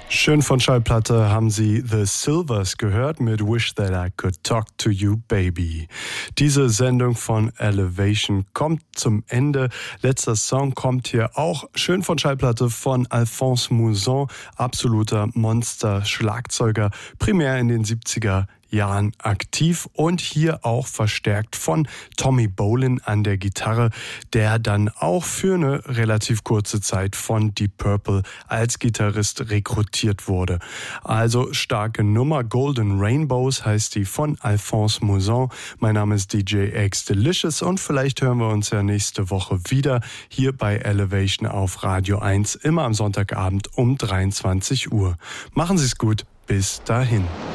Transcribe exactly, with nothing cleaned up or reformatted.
Schön von Schallplatte haben Sie The Silvers gehört mit Wish That I Could Talk to You Baby. Diese Sendung von Elevation kommt zum Ende. Letzter Song kommt hier auch schön von Schallplatte von Alphonse Mouzon, absoluter Monster-Schlagzeuger, primär in den siebziger Jahren aktiv und hier auch verstärkt von Tommy Bolin an der Gitarre, der dann auch für eine relativ kurze Zeit von Deep Purple als Gitarrist rekrutiert wurde. Also starke Nummer. Golden Rainbows heißt die von Alphonse Mouzon. Mein Name ist D J X Delicious und vielleicht hören wir uns ja nächste Woche wieder hier bei Elevation auf Radio eins, immer am Sonntagabend um dreiundzwanzig Uhr. Machen Sie es gut. Bis dahin.